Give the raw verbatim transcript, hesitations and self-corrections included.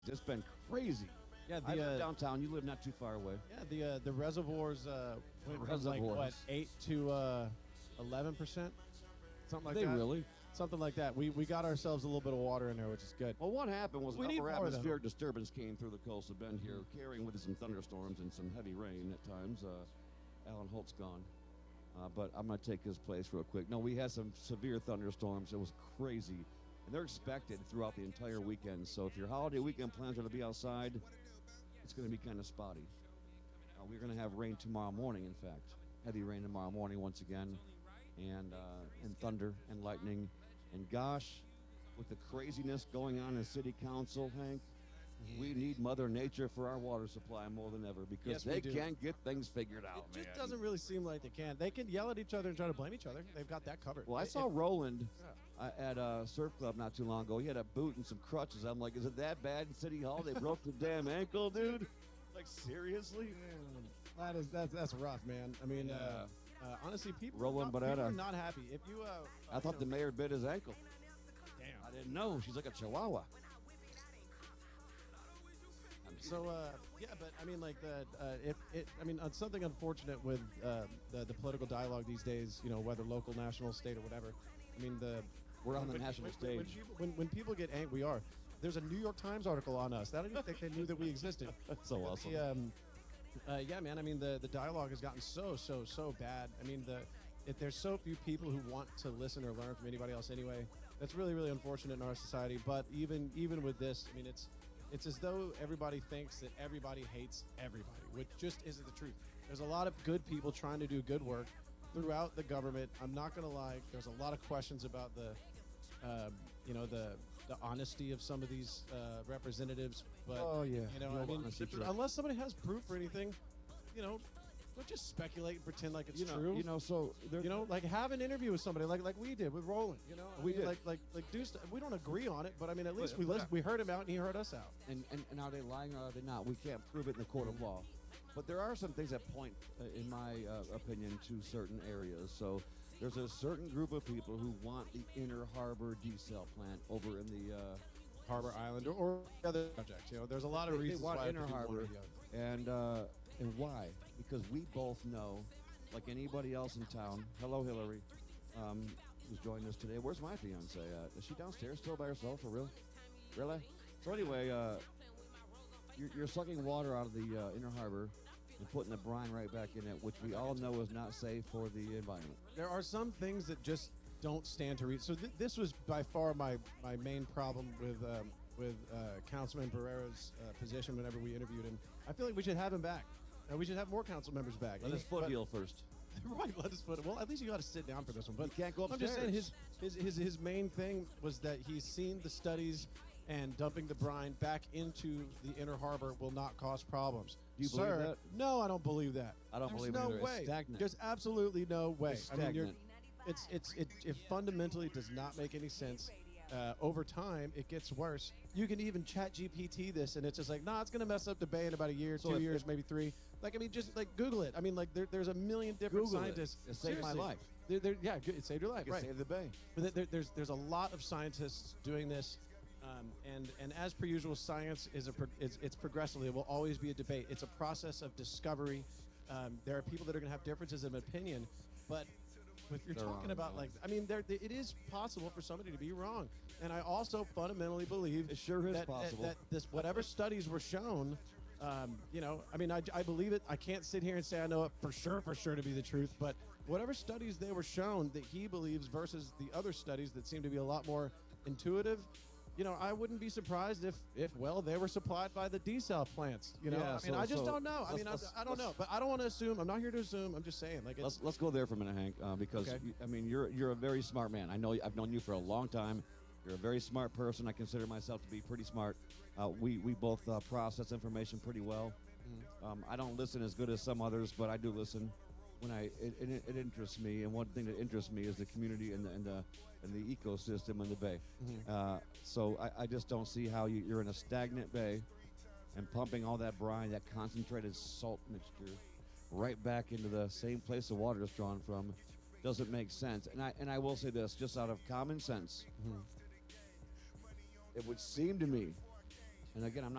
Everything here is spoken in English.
It's been crazy. Yeah, the I live uh, downtown. You live not too far away. yeah the uh, the reservoirs uh, went from like what Reservoirs. eight to uh, eleven percent, something like they that. really? Something like that. We we got ourselves a little bit of water in there, which is good. Well, what happened was We an need upper more, atmospheric disturbance came through the coastal bend here, carrying with it some thunderstorms and some heavy rain at times. Uh, Alan Holt's gone, uh, but I'm going to take his place real quick. No, we had some severe thunderstorms. It was crazy, and they're expected throughout the entire weekend. So if your holiday weekend plans are to be outside, it's going to be kind of spotty. Uh, we're going to have rain tomorrow morning, in fact. Heavy rain tomorrow morning once again, and uh, and thunder and lightning. And gosh, with the craziness going on in city council, Hank, we need Mother Nature for our water supply more than ever because Yes, we they do. can't get things figured out, It just man. doesn't really seem like they can. They can yell at each other and try to blame each other. They've got that covered. Well, I If- saw Roland Yeah. uh, at a surf club not too long ago. He had a boot and some crutches. I'm like, is it that bad in City Hall? They broke the damn ankle, dude. Like, seriously? Man, that is that's that's rough, man. I mean, uh, uh, honestly, people, Roland people Barrera. are not happy. If you, uh, I thought the mayor bit his ankle. damn. I didn't know. She's like a chihuahua. So uh, yeah, but I mean, like the uh, if it, I mean, uh, something unfortunate with uh, the the political dialogue these days. You know, whether local, national, state, or whatever. I mean, the We're on the when, national when, stage. When people, when, when people get angry, we are. There's a New York Times article on us. I don't even think they knew that we existed. That's so But awesome. the, um, uh, yeah, man. I mean, the the dialogue has gotten so so so bad. I mean, the if there's so few people who want to listen or learn from anybody else anyway. That's really really unfortunate in our society. But even even with this, I mean, it's it's as though everybody thinks that everybody hates everybody, which just isn't the truth. There's a lot of good people trying to do good work throughout the government. I'm not gonna lie. There's a lot of questions about the um, you know the the honesty of some of these uh, representatives. But Oh, yeah. you know, The I old mean, honesty if- trap. unless somebody has proof or anything, you know, don't just speculate and pretend like it's You know, true. you know, so there, You know, like have an interview with somebody, like like we did with Roland. You know, I We mean, did. like like like do stuff. We don't agree on it, but I mean, at least But- we but- listened, we heard him out and he heard us out. and, and, and are they lying or are they not? We can't prove it in the court of law. But there are some things that point, uh, in my uh, opinion, to certain areas. So there's a certain group of people who want the Inner Harbor desal plant over in the uh, Harbor Island or, or other projects. You know, there's a lot of they, they reasons want why Inner people do one Harbor, or the other. and uh, and why? Because we both know, like anybody else in town. Hello, Hillary, um, who's joining us today. Where's my fiance at? Is she downstairs still by herself for real? Really? So anyway, uh, you're, you're sucking water out of the uh, Inner Harbor and putting the brine right back in it, which we all know is not safe for the environment. There are some things that just don't stand to read. So th- this was by far my my main problem with um, with uh, Councilman Barrera's uh, position whenever we interviewed him. I feel like we should have him back. Uh, we should have more council members back. Let And- his foot but- heal first. Right, let his foot. Well, at least you got to sit down for this one. But You can't go I'm just saying his, upstairs. his his his main thing was that he's seen the studies and dumping the brine back into the Inner Harbor will not cause problems. Do you Sir, believe that? No, I don't believe that. I don't There's believe it no either. It's way. stagnant. There's absolutely no way. It's I mean, you're, stagnant. it's it's it, it fundamentally does not make any sense. Uh, over time, it gets worse. You can even chat G P T this, and it's just like, nah, it's gonna mess up the bay in about a year, So two if- years, if- maybe three. Like, I mean, just like Google it. I mean, like there, there's a million different Google it. scientists. It saved my Seriously. life. There, there, yeah, good. It saved your life, Can right? save the bay. But there, there's there's a lot of scientists doing this, um, and and as per usual, science is a pro- it's, it's progressively. It will always be a debate. It's a process of discovery. Um, there are people that are going to have differences of opinion, but if you're They're talking wrong, about man. like, I mean, there it is possible for somebody to be wrong, and I also fundamentally believe It sure is that, possible. that, that this whatever studies were shown. Um, you know, I mean, I, I believe it. I can't sit here and say I know it for sure, for sure to be the truth. But whatever studies they were shown that he believes versus the other studies that seem to be a lot more intuitive, you know, I wouldn't be surprised if, if well, they were supplied by the desal plants. You know, Yeah, I mean, so- I just so don't know. I let's- mean, I, let's- I don't know, let's- but I don't want to assume. I'm not here to assume. I'm just saying, like, it's, Let's let's go there for a minute, Hank, uh, because Okay. you- I mean you're you're a very smart man. I know I've known you for a long time. You're a very smart person. I consider myself to be pretty smart. Uh, we we both uh, process information pretty well. Mm-hmm. Um, I don't listen as good as some others, but I do listen when I it, it, it interests me. And one thing that interests me is the community and the and the and the ecosystem in the bay. Mm-hmm. Uh, so I, I just don't see how you, you're in a stagnant bay and pumping all that brine, that concentrated salt mixture, right back into the same place the water is drawn from. Doesn't make sense. And I and I will say this, just out of common sense, it would seem to me And again, I'm not